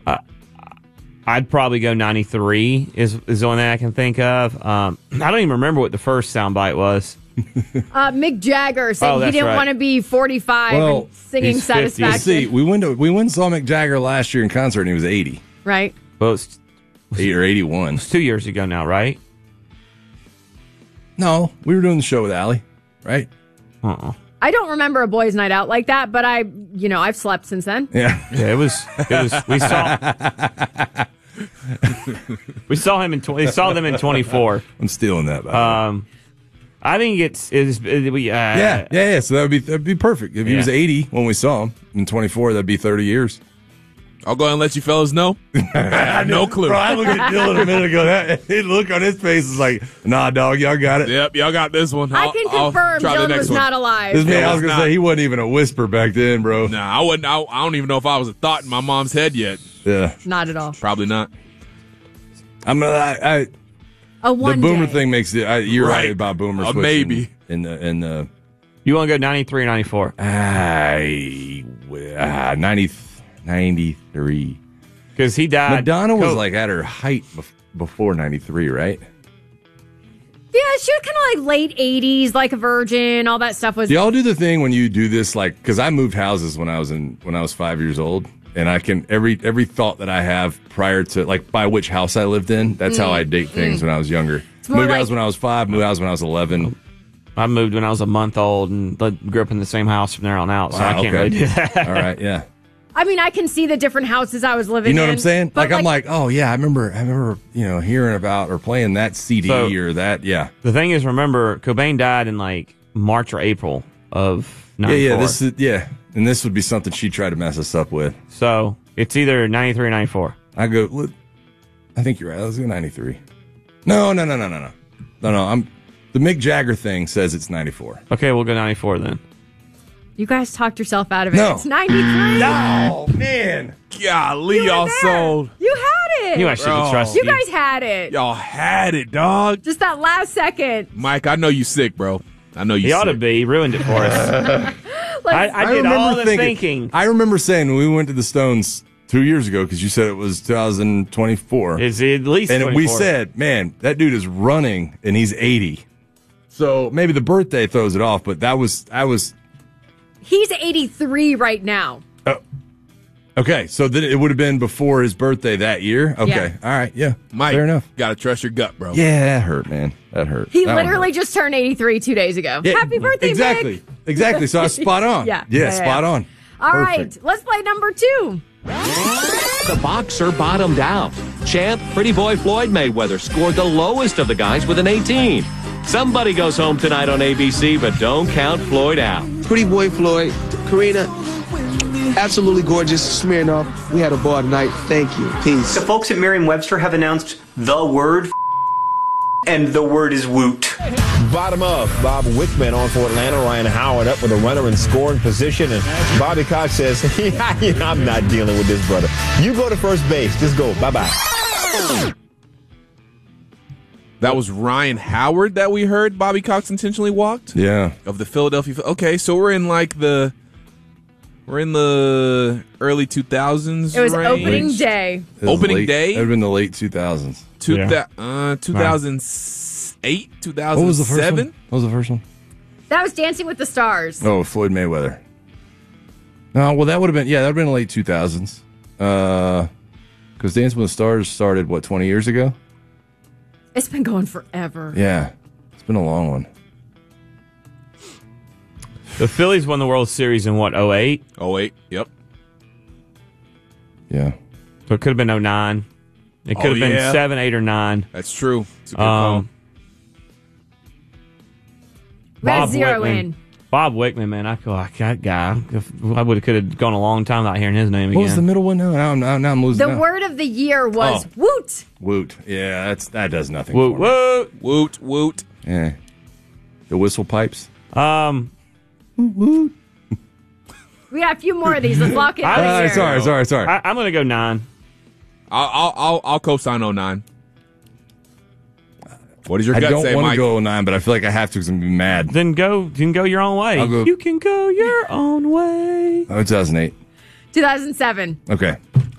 I'd probably go 93 is the only thing I can think of. I don't even remember what the first soundbite was. Mick Jagger said he didn't want to be 45 and singing Satisfaction. Let's see, we went and saw Mick Jagger last year in concert, and he was 80. Right. Well, it's 8 or 81. It's 2 years ago now, right? No, we were doing the show with Allie, right? I don't remember a boys' night out like that, but I've slept since then. Yeah, it was. We saw them in 24. I'm stealing that. I think it's yeah. So that'd be perfect if he was 80 when we saw him in 24. That'd be 30 years. I'll go ahead and let you fellas know. I had no clue. Bro, I looked at Dylan a minute ago. That look on his face is like, nah, dog, y'all got it. Yep, y'all got this one. I can confirm Dylan was not alive. This man, I was gonna say he wasn't even a whisper back then, bro. Nah, I wasn't. I don't even know if I was a thought in my mom's head yet. Yeah, not at all. Probably not. The boomer thing makes it. You're right about boomer. Maybe in the. You want to go 93 or 94? 93. Because he died. Madonna was like at her height before 93, right? Yeah, she was kind of like late 80s, like a virgin. All that stuff was. Do y'all do the thing when you do this, like, because I moved houses when I was 5 years old, and I can every thought that I have prior to, like, by which house I lived in, that's how I date things when I was younger. Moved house when I was 5, moved house when I was 11. I moved when I was a month old and grew up in the same house from there on out, so I can't really do that. All right, yeah. I mean, I can see the different houses I was living in. You know what I'm saying? Like, I'm like, oh, yeah, I remember, hearing about or playing that CD or that, yeah. The thing is, remember, Cobain died in, like, March or April of 94. And this would be something she tried to mess us up with. So, it's either 93 or 94. I think you're right. Let's go 93. No. The Mick Jagger thing says it's 94. Okay, we'll go 94 then. You guys talked yourself out of it. No. It's 93. No, man. Golly, y'all sold. You had it. You actually could trust you guys had it. Y'all had it, dog. Just that last second. Mike, I know you sick, bro. I know you sick. He ought to be. He ruined it for us. I did all the thinking. I remember saying when we went to the Stones 2 years ago, because you said it was 2024. Is it at least 24? And we said, man, that dude is running, and he's 80. So maybe the birthday throws it off, but He's 83 right now. Oh. Okay, so then it would have been before his birthday that year? Okay, yeah. All right, yeah. Mike, fair enough. Got to trust your gut, bro. Yeah, that hurt, man. That hurt. He literally just turned 83 2 days ago. Yeah, Happy birthday, exactly. Mick. Exactly, so I was spot on. Yeah, spot on. All Perfect. right, let's play number 2. The boxer bottomed out. Champ, Pretty Boy Floyd Mayweather scored the lowest of the guys with an 18. Somebody goes home tonight on ABC, but don't count Floyd out. Pretty Boy Floyd, Karina, absolutely gorgeous. Smirnoff, we had a ball tonight. Thank you. Peace. The folks at Merriam-Webster have announced the word and the word is woot. Bottom of Bob Wickman on for Atlanta. Ryan Howard up with a runner in scoring position. And Bobby Cox says, I'm not dealing with this, brother. You go to first base. Just go. Bye-bye. That was Ryan Howard that we heard Bobby Cox intentionally walked? Yeah. Of the Philadelphia. Okay, so we're in the early 2000s. It was range. opening day. Opening day? It would have been the late 2000s. 2008, 2007? What was the first one? What was the first one? That was Dancing with the Stars. Oh, Floyd Mayweather. No, well, that would have been the late 2000s. Because Dancing with the Stars started, 20 years ago? It's been going forever. Yeah. It's been a long one. The Phillies won the World Series in 08? 08, yep. Yeah. So it could have been 09. It could have been 7, 8, or 9. That's true. It's a good call. We had 0 in. Bob Wickman, man, that guy. I could have gone a long time without hearing his name again. What was the middle one? No, now I'm losing. The word of the year was woot. Woot. Yeah, that does nothing. Woot, for me. Woot. Yeah. The whistle pipes. Woot. We got a few more of these. Let's lock it in. Sorry. I'm going to go 9. I'll co-sign 09. What does your gut say, Mike? I don't want to go 09, but I feel like I have to because I'm going to be mad. Then you can go your own way. You can go your own way. 2008. 2007. Okay.